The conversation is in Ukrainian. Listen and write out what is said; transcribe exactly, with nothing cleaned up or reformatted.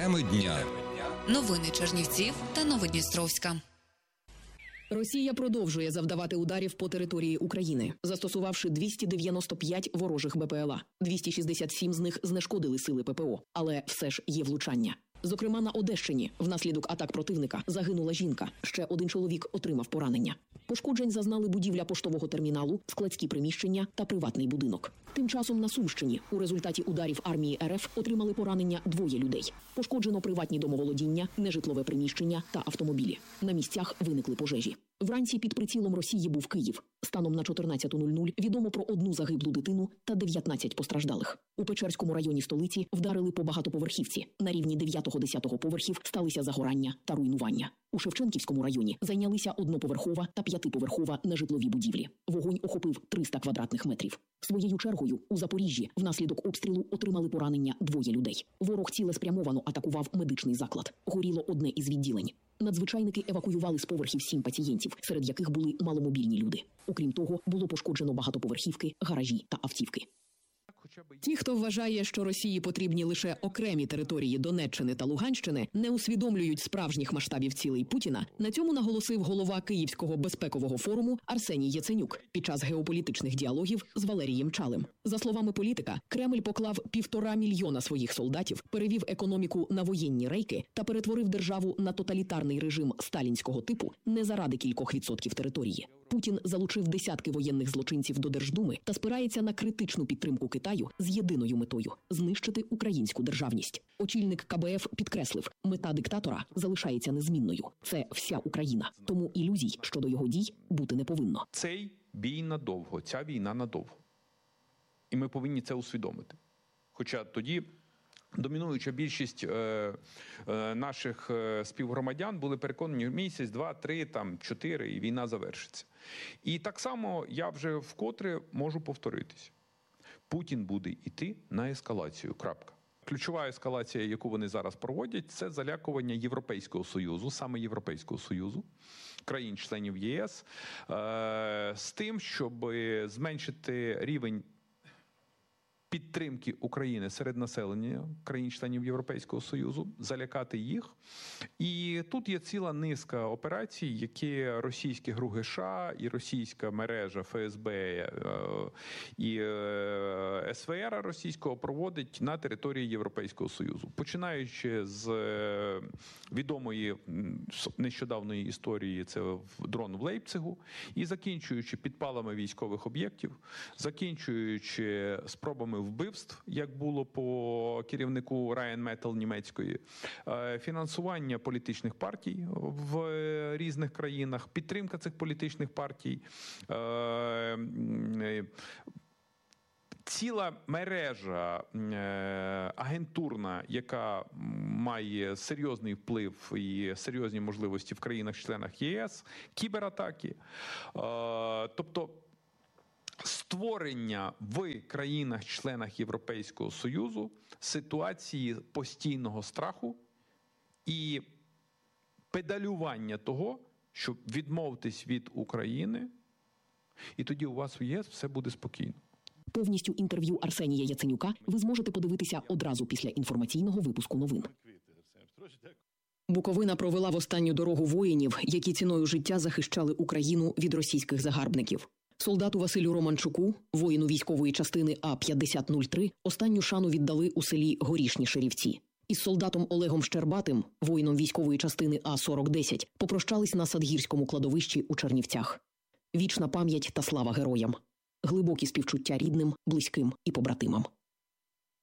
Теми дня. Новини Чернівців та Новодністровська. Росія продовжує завдавати ударів по території України, застосувавши двісті дев'яносто п'ять ворожих БПЛА. двісті шістдесят сім з них знешкодили сили ППО, але все ж є влучання. Зокрема, на Одещині внаслідок атак противника загинула жінка. Ще один чоловік отримав поранення. Пошкоджень зазнали будівля поштового терміналу, складські приміщення та приватний будинок. Тим часом на Сумщині у результаті ударів армії РФ отримали поранення двоє людей. Пошкоджено приватні домоволодіння, нежитлове приміщення та автомобілі. На місцях виникли пожежі. Вранці під прицілом Росії був Київ. Станом на чотирнадцяту нуль нуль відомо про одну загиблу дитину та дев'ятнадцять постраждалих. У Печерському районі столиці вдарили по багатоповерхівці. На рівні дев'ятого-десятого поверхів сталися загорання та руйнування. У Шевченківському районі зайнялися одноповерхова та п'ятиповерхова нежитлові будівлі. Вогонь охопив триста квадратних метрів. Своєю чергою у Запоріжжі внаслідок обстрілу отримали поранення двоє людей. Ворог цілеспрямовано атакував медичний заклад. Горіло одне із відділень. Надзвичайники евакуювали з поверхів сім пацієнтів, серед яких були маломобільні люди. Окрім того, було пошкоджено багатоповерхівки, гаражі та автівки. Ті, хто вважає, що Росії потрібні лише окремі території Донеччини та Луганщини, не усвідомлюють справжніх масштабів цілей Путіна, на цьому наголосив голова Київського безпекового форуму Арсеній Яценюк під час геополітичних діалогів з Валерієм Чалим. За словами політика, Кремль поклав півтора мільйона своїх солдатів, перевів економіку на воєнні рейки та перетворив державу на тоталітарний режим сталінського типу не заради кількох відсотків території. Путін залучив десятки воєнних злочинців до Держдуми та спирається на критичну підтримку Китаю з єдиною метою – знищити українську державність. Очільник ка бе еф підкреслив, мета диктатора залишається незмінною. Це вся Україна. Тому ілюзій щодо його дій бути не повинно. Цей бій надовго, ця війна надовго. І ми повинні це усвідомити. Хоча тоді домінуюча більшість е, е, наших е, співгромадян були переконані, місяць, два, три, там, чотири, і війна завершиться. І так само я вже вкотре можу повторитись. Путін буде йти на ескалацію. Крапка. Ключова ескалація, яку вони зараз проводять, це залякування Європейського Союзу, саме Європейського Союзу, країн-членів є ес, е, з тим, щоб зменшити рівень підтримки України серед населення країн-членів Європейського Союзу, залякати їх. І тут є ціла низка операцій, які російські ГРУ ге ше а і російська мережа еф ес бе і ес ве ер російського проводить на території Європейського Союзу. Починаючи з відомої нещодавної історії, це дрон в Лейпцигу, і закінчуючи підпалами військових об'єктів, закінчуючи спробами вбивств, як було по керівнику Rheinmetall німецької, фінансування політичних партій в різних країнах, підтримка цих політичних партій, ціла мережа агентурна, яка має серйозний вплив і серйозні можливості в країнах-членах є ес, кібератаки. Тобто створення в країнах-членах Європейського Союзу ситуації постійного страху і педалювання того, щоб відмовитись від України, і тоді у вас в є ес все буде спокійно. Повністю інтерв'ю Арсенія Яценюка ви зможете подивитися одразу після інформаційного випуску новин. Буковина провела в останню дорогу воїнів, які ціною життя захищали Україну від російських загарбників. Солдату Василю Романчуку, воїну військової частини А п'ятдесят нуль три, останню шану віддали у селі Горішні Ширівці. Із солдатом Олегом Щербатим, воїном військової частини А сорок десять, попрощались на Садгірському кладовищі у Чернівцях. Вічна пам'ять та слава героям. Глибокі співчуття рідним, близьким і побратимам.